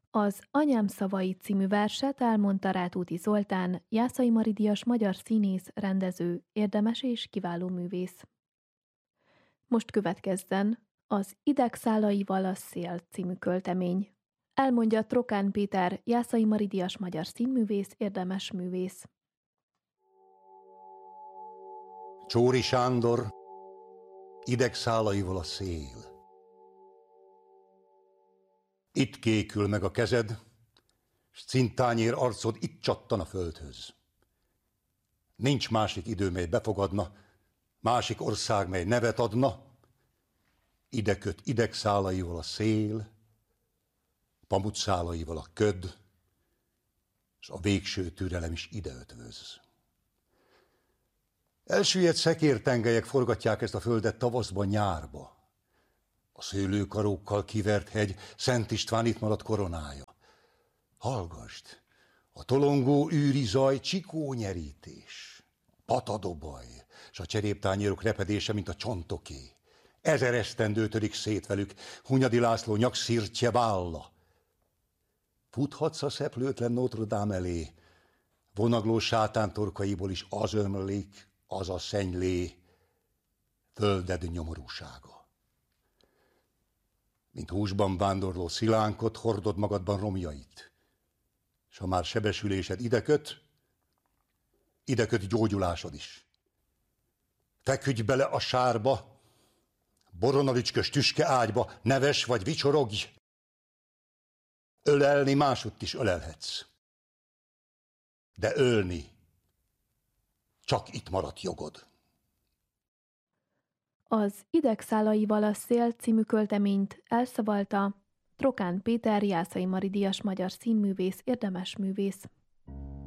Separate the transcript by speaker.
Speaker 1: Az Anyám szavai című verset elmondta Rátóti Zoltán, Jászai Mari díjas magyar színész, rendező, érdemes és kiváló művész. Most következzen az Idegszálaival a szél című költemény. Elmondja Trokán Péter, Jászai Mari díjas magyar színművész, érdemes művész.
Speaker 2: Csóri Sándor, idegszálaival a szél. Itt kékül meg a kezed, s cintányér arcod itt csattan a földhöz. Nincs másik idő, mely befogadna, másik ország, mely nevet adna. Ide köt idegszálaival a szél, pamutszálaival a köd, s a végső türelem is ide ötvöz. Elsüllyedt szekértengelyek forgatják ezt a földet tavaszban, nyárba. A szőlőkarókkal kivert hegy, Szent István itt maradt koronája. Hallgasd, a tolongó űri zaj, csikó nyerítés, patadobaj, s a cseréptányérok repedése, mint a csontoké. 1000 esztendő törik szét velük, Hunyadi László nyakszirtje válla. Futhatsz a szeplőtlen Notre Dame elé, vonagló sátántorkaiból is az ömlik, az a szenylé, földed nyomorúsága. Mint húsban vándorló szilánkot, hordod magadban romjait. S ha már sebesülésed ide köt gyógyulásod is. Feküdj bele a sárba, boronalicskös tüske ágyba, neves vagy vicsorogj. Ölelni másutt is ölelhetsz. De ölni csak itt maradt jogod.
Speaker 1: Az Idegszálaival a szél című költeményt elszavalta Trokán Péter, Jászai Mari díjas magyar színművész, érdemes művész.